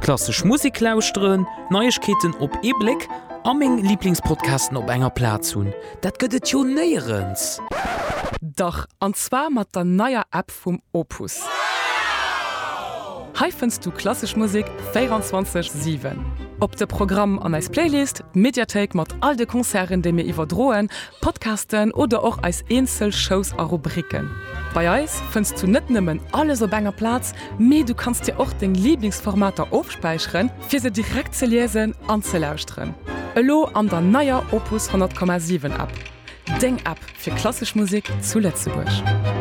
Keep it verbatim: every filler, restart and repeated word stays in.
klassisch Musik lauschteren, Neuigkeiten op E-Blick, Amming Lieblingspodcasten op enger Platz hun. Dat gëtt jo neierens. Doch anzwa mat der neuer App vum Opus. Hei findst du klassisch Musik vierundzwanzig sieben. Op de Programm an als Playlist, Mediathek mat all de Konzeren, de mir iwwer drohen, Podcasten oder auch als Einzelshows a Rubriken. Bei Eis findst du net nimmen alles op enger Platz, me du kannst dir auch den Lieblingsformater aufspeichern, fir se direkt ze lesen an ze lauschtren. Elo an der neuer Opus hundert Komma sieben App. Denk ab für klassisch Musik zu Lützeburg.